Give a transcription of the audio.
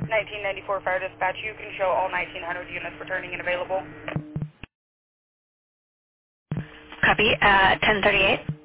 1994 Fire Dispatch, you can show all 1900 units returning and available. Copy, 1038.